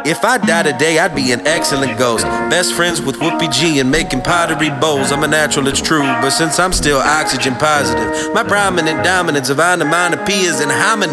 If I die today, I'd be an excellent ghost. Best friends with Whoopi G and making pottery bowls. I'm a natural, it's true, but since I'm still oxygen positive, my prominent dominance of undermined peers and hominids.